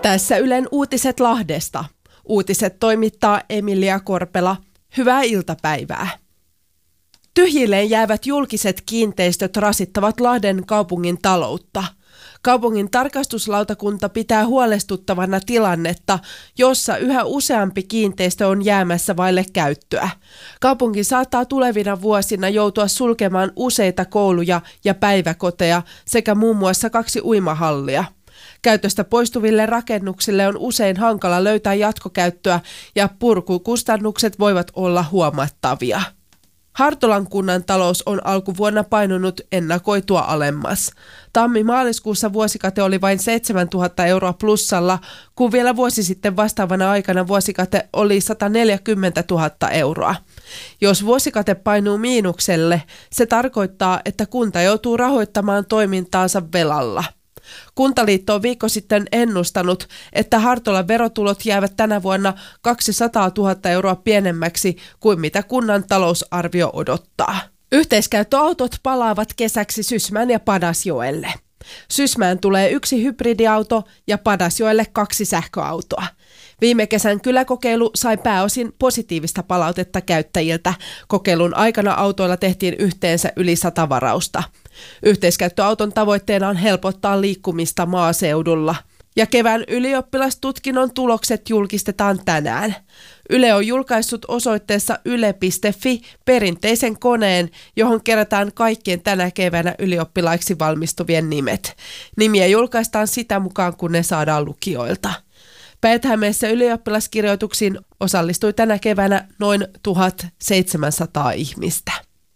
Tässä Ylen uutiset Lahdesta. Uutiset toimittaa Emilia Korpela. Hyvää iltapäivää. Tyhjilleen jäävät julkiset kiinteistöt rasittavat Lahden kaupungin taloutta. Kaupungin tarkastuslautakunta pitää huolestuttavana tilannetta, jossa yhä useampi kiinteistö on jäämässä vaille käyttöä. Kaupunki saattaa tulevina vuosina joutua sulkemaan useita kouluja ja päiväkoteja sekä muun muassa 2 uimahallia. Käytöstä poistuville rakennuksille on usein hankala löytää jatkokäyttöä ja purkukustannukset voivat olla huomattavia. Hartolan kunnan talous on alkuvuonna painunut ennakoitua alemmas. Tammi-maaliskuussa vuosikate oli vain 7 000 euroa plussalla, kun vielä vuosi sitten vastaavana aikana vuosikate oli 140 000 euroa. Jos vuosikate painuu miinukselle, se tarkoittaa, että kunta joutuu rahoittamaan toimintaansa velalla. Kuntaliitto on viikko sitten ennustanut, että Hartolan verotulot jäävät tänä vuonna 200 000 euroa pienemmäksi kuin mitä kunnan talousarvio odottaa. Yhteiskäyttöautot palaavat kesäksi Sysmään ja Padasjoelle. Sysmään tulee 1 hybridiauto ja Padasjoelle 2 sähköautoa. Viime kesän kyläkokeilu sai pääosin positiivista palautetta käyttäjiltä. Kokeilun aikana autoilla tehtiin yhteensä yli 100 varausta. Yhteiskäyttöauton tavoitteena on helpottaa liikkumista maaseudulla. Ja kevään ylioppilastutkinnon tulokset julkistetaan tänään. Yle on julkaissut osoitteessa yle.fi perinteisen koneen, johon kerätään kaikkien tänä keväänä ylioppilaiksi valmistuvien nimet. Nimiä julkaistaan sitä mukaan, kun ne saadaan lukijoilta. Päijät-Hämeessä ylioppilaskirjoituksiin osallistui tänä keväänä noin 1700 ihmistä.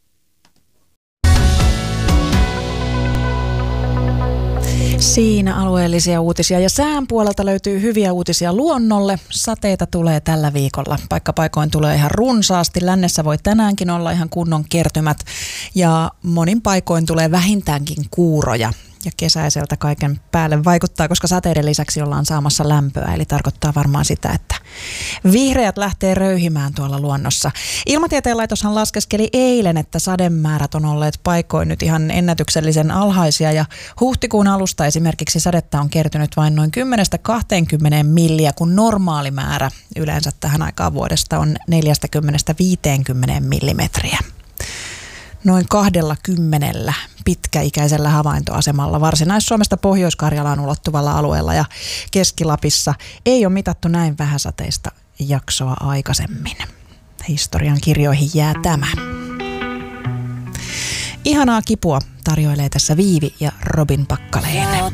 Siinä alueellisia uutisia ja sään puolelta löytyy hyviä uutisia luonnolle. Sateita tulee tällä viikolla. Paikkapaikoin tulee ihan runsaasti. Lännessä voi tänäänkin olla ihan kunnon kertymät ja monin paikoin tulee vähintäänkin kuuroja. Ja kesäiseltä kaiken päälle vaikuttaa, koska sateiden lisäksi ollaan saamassa lämpöä. Eli tarkoittaa varmaan sitä, että vihreät lähtee röyhimään tuolla luonnossa. Ilmatieteen laitoshan laskeskeli eilen, että sademäärät on olleet paikoin nyt ihan ennätyksellisen alhaisia. Ja huhtikuun alusta esimerkiksi sadetta on kertynyt vain noin 10-20 milliä, kun normaali määrä yleensä tähän aikaan vuodesta on 40-50 millimetriä. Noin 20 pitkäikäisellä havaintoasemalla Varsinais-Suomesta Pohjois-Karjalaan ulottuvalla alueella ja Keski-Lapissa ei ole mitattu näin vähäsateista jaksoa aikaisemmin. Historian kirjoihin jää tämä. Ihanaa kipua tarjoilee tässä Viivi ja Robin Packalén.